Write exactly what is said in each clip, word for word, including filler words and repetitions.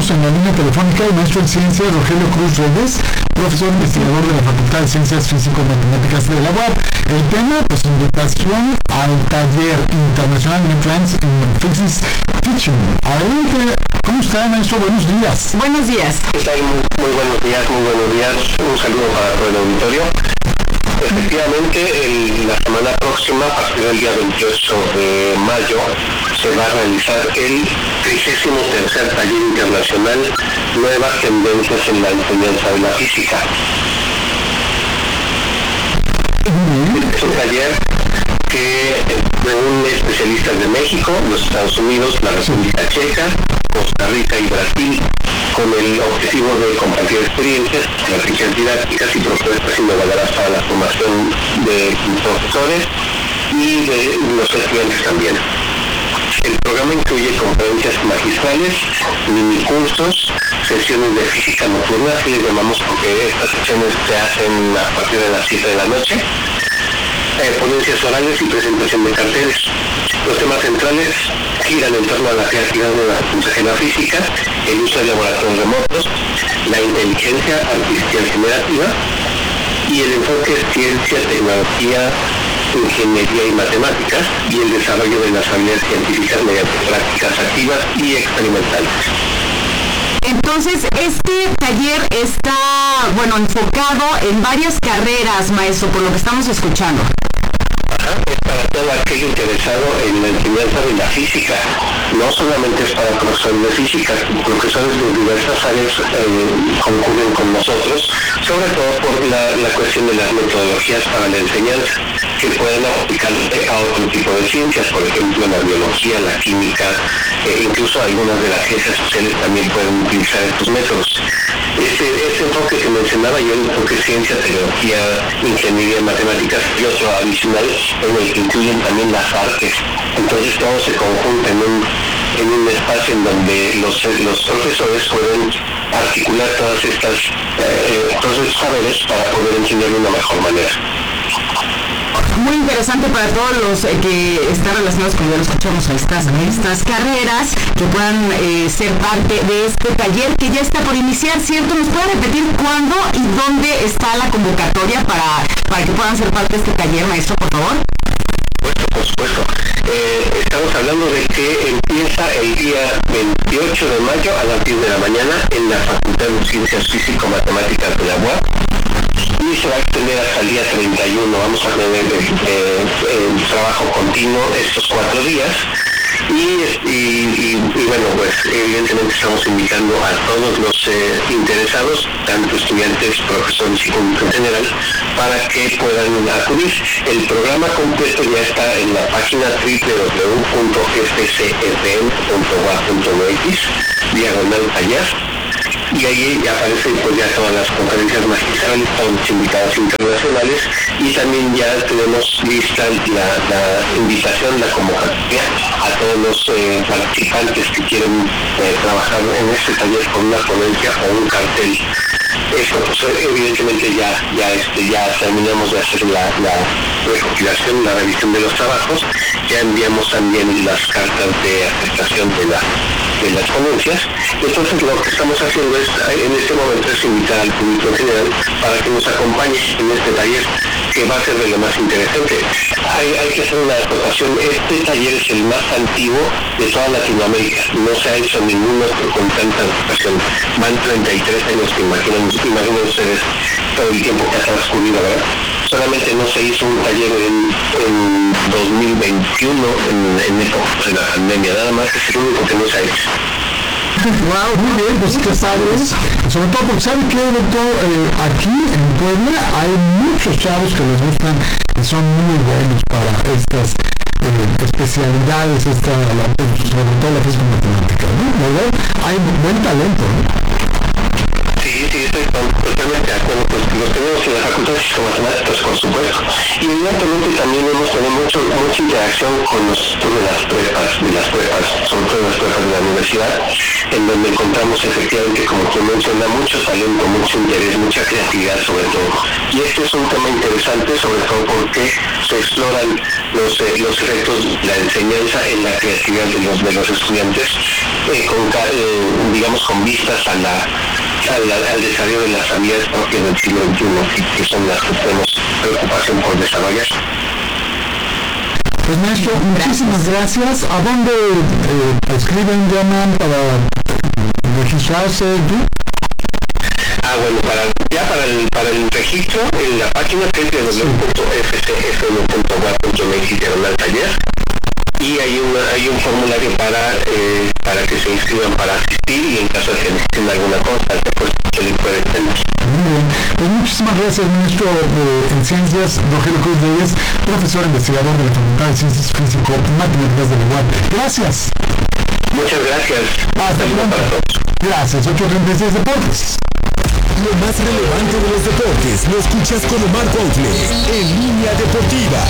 tenemos en la línea telefónica el maestro en ciencias Rogelio Cruz Reyes, profesor investigador de la Facultad de Ciencias Físico-Matemáticas de la U A P. El tema, pues, invitación al taller internacional New Trends in Physics Teaching. Adelante, ¿cómo está, maestro? Buenos días. Buenos días. ¿Qué tal? Muy, muy buenos días, muy buenos días. Un saludo para todo el auditorio. Efectivamente, el, la semana próxima, a partir del día veintiocho de mayo, se va a realizar el trigésimo tercer taller internacional Nuevas Tendencias en la Enseñanza de la Física. Es un taller que reúne especialistas de México, los Estados Unidos, la República Checa, Costa Rica y Brasil, con el objetivo de compartir experiencias, estrategias didácticas y propuestas innovadoras para la formación de profesores y de los estudiantes también. El programa incluye conferencias magistrales, minicursos, sesiones de física nocturna, así les llamamos porque estas sesiones se hacen a partir de las siete de la noche, eh, ponencias orales y presentación de carteles. Los temas centrales giran en torno a la creatividad de la consejera física, el uso de laboratorios remotos, la inteligencia artificial generativa y el enfoque ciencia, tecnología, ingeniería y matemáticas y el desarrollo de las habilidades científicas mediante prácticas activas y experimentales. Entonces, este taller está, bueno, enfocado en varias carreras, maestro, por lo que estamos escuchando. Es para todo aquel interesado en la enseñanza de la física. No solamente es para profesores de física, profesores de diversas áreas eh, concurren con nosotros, sobre todo por la, la cuestión de las metodologías para la enseñanza, que pueden aplicarse a otro tipo de ciencias, por ejemplo la biología, la química, eh, incluso algunas de las ciencias sociales también pueden utilizar estos métodos. Ese, ese enfoque que mencionaba yo, el enfoque ciencia, tecnología, ingeniería, matemáticas y otro adicional, en el que incluyen también las artes. Entonces todo se conjunta en un, en un espacio en donde los, los profesores pueden articular todas estas, eh, todos estos saberes para poder enseñar de una mejor manera. Muy interesante para todos los eh, que están relacionados, como ya lo escuchamos, a estas, a estas carreras, que puedan eh, ser parte de este taller que ya está por iniciar, ¿cierto? ¿Nos puede repetir cuándo y dónde está la convocatoria para, para que puedan ser parte de este taller, maestro, por favor? Por supuesto. Eh, estamos hablando de que empieza el día veintiocho de mayo a las diez de la mañana en la Facultad de Ciencias Físico-Matemáticas de la U A P y se va a extender hasta el día treinta y uno. Vamos a tener eh, el trabajo continuo estos cuatro días y, y, y, y bueno, pues evidentemente estamos invitando a todos los eh, interesados, tanto estudiantes, profesores y público en general, para que puedan acudir. El programa completo ya está en la página doble u doble u doble u punto f c f m punto u a p punto m x diagonal taller, y ahí aparecen pues ya todas las conferencias magistrales, todos los invitados internacionales, y también ya tenemos lista la, la invitación, la convocatoria a todos los eh, participantes que quieren eh, trabajar en este taller con una ponencia o un cartel. Eso, pues, evidentemente ya ya este ya terminamos de hacer la, la recopilación, la revisión de los trabajos, ya enviamos también las cartas de aceptación de la de las ponencias. Entonces lo que estamos haciendo es, en este momento, es invitar al público en general para que nos acompañe en este taller, que va a ser de lo más interesante. Hay, hay que hacer una acotación. Este taller es el más antiguo de toda Latinoamérica. No se ha hecho ningún otro con tanta educación. Van treinta y tres años, que imaginen, imaginen ustedes todo el tiempo que ha transcurrido, ¿verdad? Solamente no se hizo un taller en, en dos mil veintiuno, en, en época de la pandemia, nada más. Es el único que no se ha hecho. Wow, muy bien, pues qué padre. Sobre todo porque sabe que, doctor, eh, aquí en Puebla hay muchos chavos que les gustan y son muy buenos para estas eh, especialidades, esta, la, sobre todo la física matemática, ¿no? ¿Verdad? Hay buen talento, ¿no? Sí, sí, estoy totalmente de acuerdo, pues los tenemos en la Facultad de Físico-Matemáticas, por supuesto. Y evidentemente también hemos tenido mucho, mucha interacción con los de las prepas, de las prepas, sobre todo las prepas de la universidad, en donde encontramos efectivamente, como tú menciona, mucho talento, mucho interés, mucha creatividad sobre todo. Y este es un tema interesante, sobre todo porque se exploran los, eh, los efectos de la enseñanza en la creatividad de los, de los estudiantes, eh, con, eh, digamos, con vistas a la, a la, al desarrollo de las habilidades propias del siglo veintiuno, que son las que tenemos preocupación por desarrollar. Pues maestro, muchísimas gracias. ¿A dónde eh, escriben, llaman para registrarse? Ah, bueno, para, ya para el, para el registro, en la página w w w punto f c f m punto w a p punto m x diagonal taller, y hay, una, hay un formulario para, eh, para que se inscriban para asistir, y en caso de que necesiten alguna constancia, pues se les puede tener. Muy bien, pues muchísimas gracias, ministro eh, en Ciencias, Rogelio Cruz Reyes, profesor investigador de la Facultad de Ciencias Físico-Matemáticas de la U A P. Gracias. Muchas gracias. Hasta luego. Para todos. Gracias. ocho treinta y seis Deportes. Lo más relevante de los deportes lo escuchas con Omar Countles en Línea Deportiva.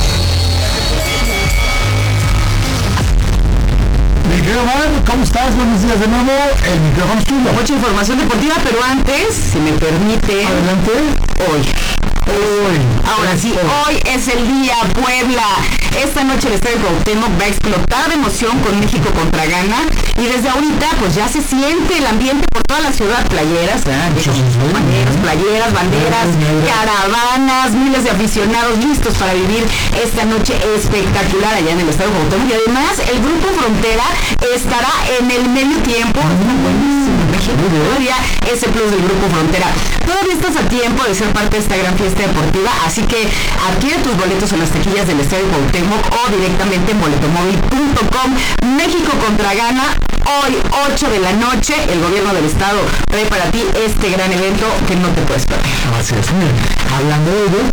Mi querido Omar, ¿cómo estás? Buenos días de nuevo. El micrófono es tuyo. Mucha información deportiva, pero antes, si me permite, adelante. hoy. Hoy. Ahora sí, hoy es el día Puebla. Esta noche el Estadio Cuauhtémoc va a explotar de emoción con México contra Ghana, y desde ahorita pues ya se siente el ambiente por toda la ciudad. Playeras, ¿eh? Banderas, playeras, banderas, caravanas, miles de aficionados listos para vivir esta noche espectacular allá en el Estadio Cuauhtémoc. Y además el Grupo Frontera estará en el medio tiempo. Todavía ese plus del Grupo Frontera. Todavía estás a tiempo de ser parte de esta gran fiesta deportiva, así que adquiere tus boletos en las taquillas del Estadio Cuauhtémoc o directamente en boletomóvil punto com. México contra Ghana, hoy ocho de la noche. El gobierno del estado trae para ti este gran evento que no te puedes perder. Así es. Hablando de ello,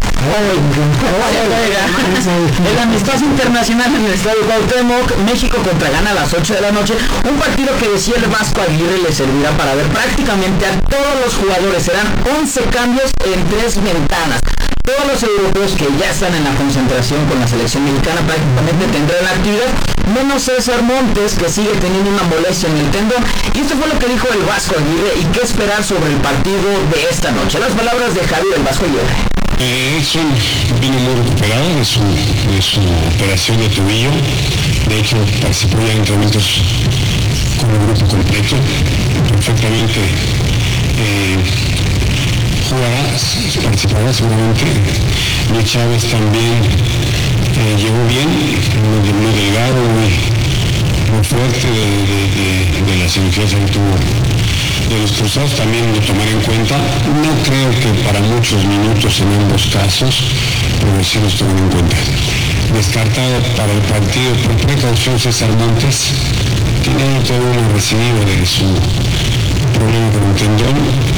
el amistoso internacional en el Estadio Cuauhtémoc, México contra Ghana a las ocho de la noche, un partido que decía el Vasco Aguirre le servirá para ver prácticamente a todos los jugadores. Serán once cambios en tres ventanas. Todos los europeos que ya están en la concentración con la selección mexicana prácticamente tendrán actividad, menos César Montes, que sigue teniendo una molestia en el tendón. Y esto fue lo que dijo el Vasco Aguirre y qué esperar sobre el partido de esta noche. Las palabras de Javier el Vasco Aguirre. Eh, es un vino muy recuperado, es, un, es una operación de tobillo. De hecho, participó ya en entrenamientos con el grupo completo, perfectamente. Eh, jugará, participará seguramente. Luis Chávez también eh, llegó bien, muy, muy delgado, muy, muy fuerte de, de, de, de la cirugía que tuvo de los cruzados, también lo tomaré en cuenta. No creo que para muchos minutos en ambos casos, pero sí los tomaré en cuenta. Descartado para el partido por precaución César Montes, tiene todo un recidivo de su problema con el tendón,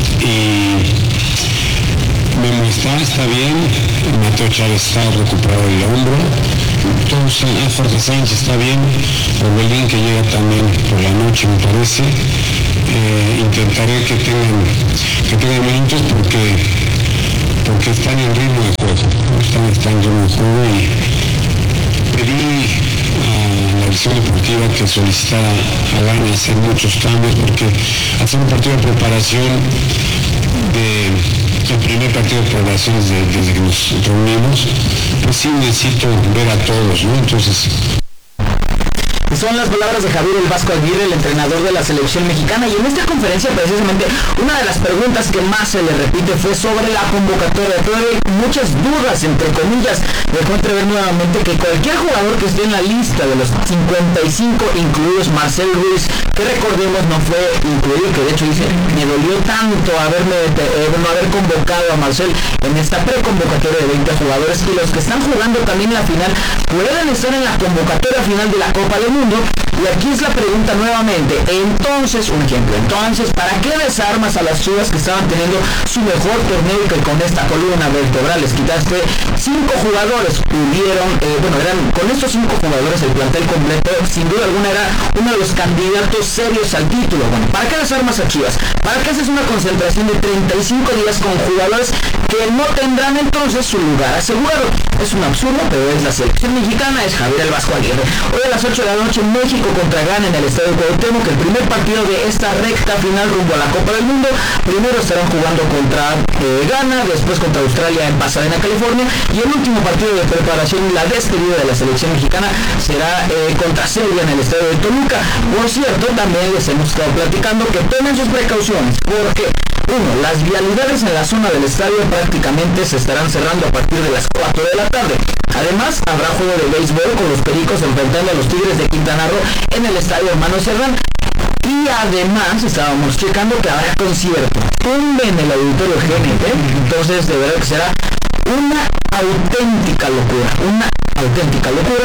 y Memo está, está bien, Mateo Chávez está recuperado del hombro, entonces Jorge Sánchez está bien, Orbelín que llega también por la noche me parece. Eh, intentaré que tengan, que tengan minutos porque, porque están en ritmo de juego, están, están en ritmo de juego, y pedí a la dirección deportiva que solicitara a Ghana hacer muchos cambios, porque hacer un partido de preparación de el primer partido de preparación desde, desde que nos reunimos, pues sí necesito ver a todos, ¿no? Entonces son las palabras de Javier el Vasco Aguirre, el entrenador de la selección mexicana, y en esta conferencia precisamente una de las preguntas que más se le repite fue sobre la convocatoria. Todavía hay muchas dudas, entre comillas. Dejó entrever nuevamente que cualquier jugador que esté en la lista de los cincuenta y cinco, incluidos Marcel Ruiz, que recordemos no fue incluido, que de hecho dice, me dolió tanto haberme eh, no haber convocado a Marcel en esta preconvocatoria de veinte jugadores, y los que están jugando también la final pueden estar en la convocatoria final de la Copa del Mundo. Y aquí es la pregunta nuevamente. Entonces, un ejemplo, entonces, ¿para qué desarmas a las Chivas que estaban teniendo su mejor torneo y que con esta columna vertebral les quitaste cinco jugadores? Pudieron, eh, bueno, eran con estos cinco jugadores el plantel completo, sin duda alguna era uno de los candidatos serios al título. Bueno, ¿para qué desarmas a Chivas? ¿Para qué haces una concentración de treinta y cinco días con jugadores que no tendrán entonces su lugar asegurado? Es un absurdo, pero es la selección mexicana, es Javier el Vasco Aguirre. Hoy a las ocho de la noche México contra Ghana en el Estadio Cuauhtémoc, el primer partido de esta recta final rumbo a la Copa del Mundo. Primero estarán jugando con contra eh, Ghana, después contra Australia en Pasadena, California, y el último partido de preparación y la despedida de la selección mexicana será eh, contra Serbia en el estadio de Toluca. Por cierto, también les hemos estado platicando que tomen sus precauciones, porque uno, las vialidades en la zona del estadio prácticamente se estarán cerrando a partir de las cuatro de la tarde. Además, habrá juego de béisbol con los Pericos enfrentando a los Tigres de Quintana Roo en el estadio Hermano Cerdán. Y además estábamos checando que habrá concierto en el auditorio G N P, entonces de verdad que será una auténtica locura, una auténtica locura.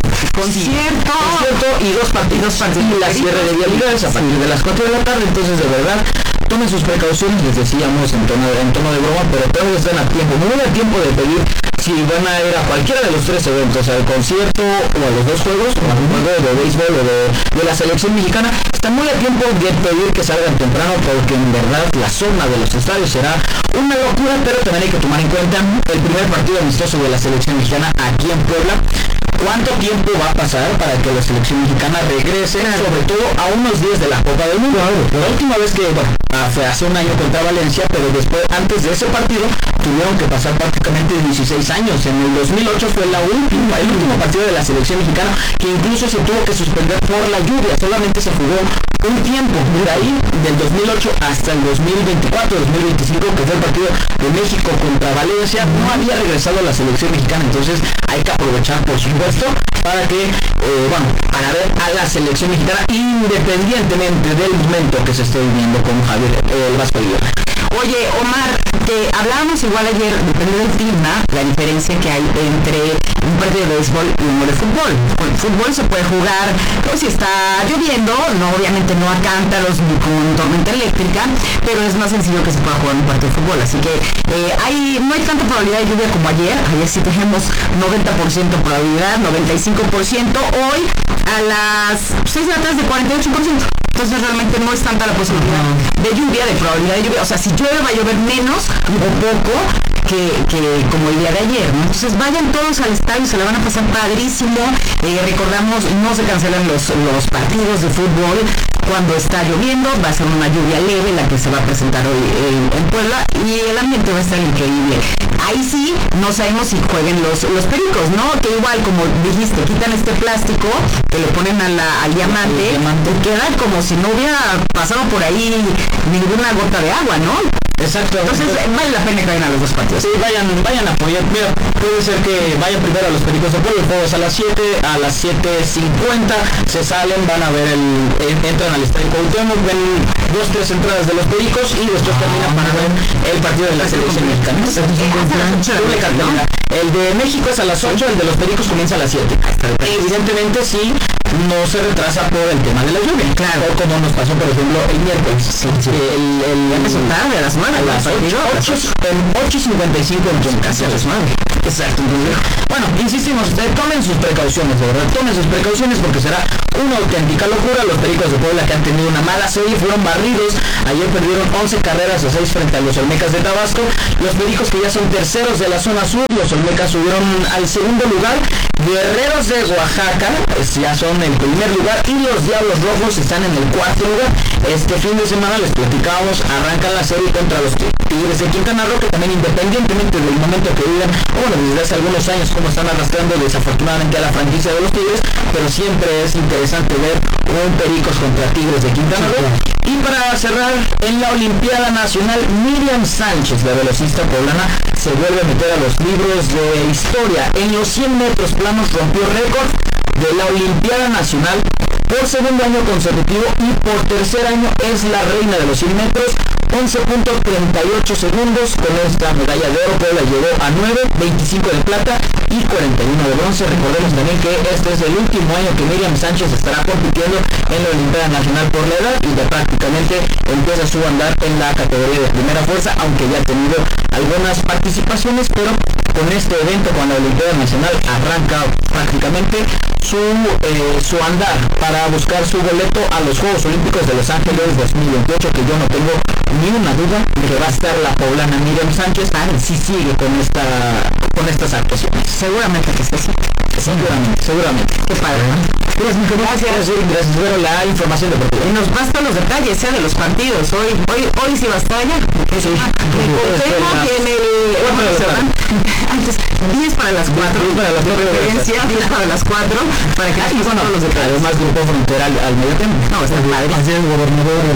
Concierto, concierto y dos partidos, y la cierre de vialidades a partir de las cuatro de la tarde, entonces de verdad tomen sus precauciones, les decíamos en tono, en tono de broma, pero todos están a tiempo, muy a tiempo de pedir si van a ir a cualquiera de los tres eventos, al concierto o a los dos juegos, o al juego de béisbol o de, de la selección mexicana, están muy a tiempo de pedir que salgan temprano, porque en verdad la zona de los estadios será una locura, pero también hay que tomar en cuenta el primer partido amistoso de la selección mexicana aquí en Puebla. ¿Cuánto tiempo va a pasar para que la selección mexicana regrese, sobre todo a unos días de la Copa del Mundo? La última vez que, bueno, fue hace un año contra Valencia, pero después, antes de ese partido, tuvieron que pasar prácticamente dieciséis años. En el dos mil ocho fue la última, el último partido de la selección mexicana, que incluso se tuvo que suspender por la lluvia, solamente se jugó un tiempo, de ahí, del dos mil ocho hasta el dos mil veinticuatro, dos mil veinticinco, que fue el partido de México contra Valencia, no había regresado a la selección mexicana, entonces hay que aprovechar, por supuesto, para que, eh, bueno, para ver a la selección mexicana, independientemente del momento que se esté viviendo con Javier eh, el Vasco Aguirre. Oye, Omar, que hablábamos igual ayer, depende del clima, la diferencia que hay entre un partido de béisbol y uno de fútbol. Con el fútbol se puede jugar, pues si está lloviendo, no obviamente no a cántaros ni con tormenta eléctrica, pero es más sencillo que se pueda jugar un partido de fútbol. Así que eh, hay, no hay tanta probabilidad de lluvia como ayer. Ayer sí tenemos noventa por ciento probabilidad, noventa y cinco por ciento. Hoy a las seis de la tarde de cuarenta y ocho por ciento. Entonces realmente no es tanta la posibilidad de lluvia, de probabilidad de lluvia. O sea, si llueve va a llover menos o poco que, que como el día de ayer, ¿no? Entonces vayan todos al estadio, se la van a pasar padrísimo. Eh, recordamos, no se cancelan los, los partidos de fútbol cuando está lloviendo, va a ser una lluvia leve la que se va a presentar hoy en, en Puebla, y el ambiente va a estar increíble. Ahí sí, no sabemos si jueguen los, los Pericos, ¿no? Que igual, como dijiste, quitan este plástico, que le ponen a la, al diamante, y queda como si no hubiera pasado por ahí ninguna gota de agua, ¿no? Exacto. Entonces vale la pena que vayan a los dos partidos. Sí, vayan, vayan a apoyar. Mira, puede ser que vayan primero a los Pericos de Puebla, el juego es a las siete, a las siete cincuenta se salen, van a ver el, entran al estadio Cuauhtémoc, ven dos, tres entradas de los Pericos y después terminan para ver el partido de la selección mexicana. Doble cartelera. El de México es a las ocho, el de los Pericos comienza a las siete. Evidentemente sí, no se retrasa por el tema de la lluvia. Claro. O como nos pasó, por ejemplo, el miércoles. Sí, sí. El, el, el, tarde, a las nueve. A las ocho cincuenta y cinco en casi a las nueve. Exacto. Entonces, bueno, insistimos, tomen sus precauciones, de verdad. Tomen sus precauciones porque será una auténtica locura. Los Pericos de Puebla, que han tenido una mala serie, fueron barridos. Ayer perdieron once carreras a seis frente a los Olmecas de Tabasco. Los Pericos, que ya son terceros de la zona sur, los Olmecas subieron al segundo lugar. Guerreros de Oaxaca ya son el primer lugar y los Diablos Rojos están en el cuarto lugar. Este fin de semana les platicábamos, arrancan la serie contra los Tigres de Quintana Roo, que también, independientemente del momento que viven, bueno, desde hace algunos años como están arrastrando desafortunadamente a la franquicia de los Tigres, pero siempre es interesante ver un Pericos contra Tigres de Quintana Roo. Y para cerrar, en la Olimpiada Nacional, Miriam Sánchez, la velocista poblana, se vuelve a meter a los libros de historia. En los cien metros planos rompió récord de la Olimpiada Nacional por segundo año consecutivo y por tercer año es la reina de los cien metros. once punto treinta y ocho segundos. Con esta medalla de oro, Puebla llegó a nueve, veinticinco de plata y cuarenta y uno de bronce. Recordemos también que este es el último año que Miriam Sánchez estará compitiendo en la Olimpiada Nacional por la edad, y ya prácticamente empieza su andar en la categoría de primera fuerza, aunque ya ha tenido algunas participaciones, pero con este evento, con la Olimpiada Nacional, arranca prácticamente su, eh, su andar para buscar su boleto a los Juegos Olímpicos de Los Ángeles dos mil veintiocho, que yo no tengo ni una duda de que va a estar la poblana Miriam Sánchez si sigue con esta con estas actuaciones. Seguramente que sí. Seguramente, seguramente. Qué padre. Gracias, gracias, gracias. Bueno, la información deportiva. Y nos bastan los detalles ¿eh? de los partidos. Hoy, hoy, hoy sí basta ya. Sí. Recordemos que en el bueno, antes diez para las cuatro. Para las referencia, diez para las cuatro. Para que nos bueno, los detalles. Además, grupo frontal al, al medio tiempo. No, está padre. Ayer el gobernador